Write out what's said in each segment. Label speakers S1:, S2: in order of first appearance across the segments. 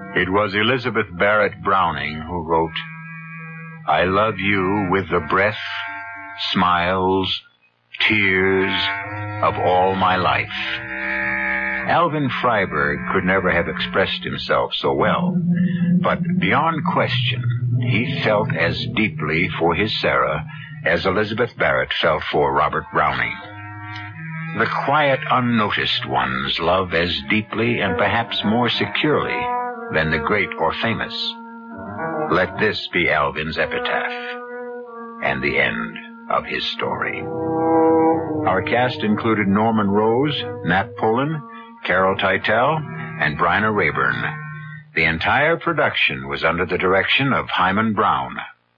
S1: It was Elizabeth Barrett Browning who wrote, I love you with the breath, smiles, tears of all my life. Alvin Freiberg could never have expressed himself so well, but beyond question, he felt as deeply for his Sarah as Elizabeth Barrett felt for Robert Browning. The quiet, unnoticed ones love as deeply and perhaps more securely than the great or famous. Let this be Alvin's epitaph and the end of his story. Our cast included Norman Rose, Nat Pullen, Carol Teitel, and Bryna Rayburn. The entire production was under the direction of Hyman Brown.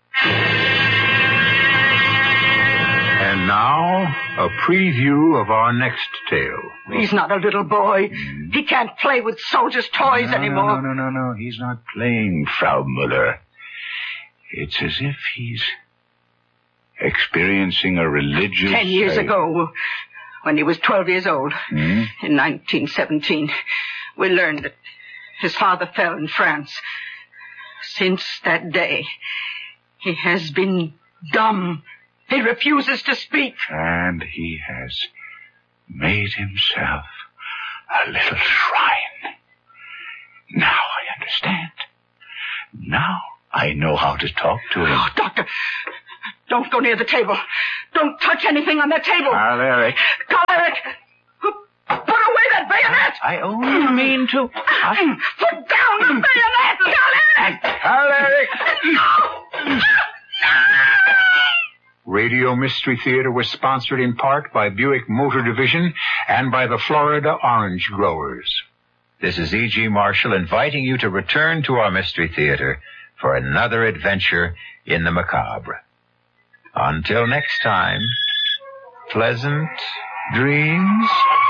S1: And now, a preview of our next tale.
S2: He's not a little boy. He can't play with soldiers' toys anymore.
S1: No. He's not playing, Frau Muller. It's as if he's experiencing a religious...
S2: 10 years ago, when he was 12 years old, in 1917, we learned that his father fell in France. Since that day, he has been dumb. He refuses to speak.
S1: And he has made himself a little shrine. Now I understand. Now I know how to talk to him.
S2: Oh, Doctor, don't go near the table. Don't touch anything on that table.
S1: Carl Eric.
S2: Carl Eric! Put away that bayonet!
S1: I only mean to...
S2: Put down the bayonet! Carl Eric!
S1: Carl Eric!
S2: No!
S1: Radio Mystery Theater was sponsored in part by Buick Motor Division and by the Florida Orange Growers. This is E.G. Marshall inviting you to return to our Mystery Theater for another adventure in the macabre. Until next time, pleasant dreams.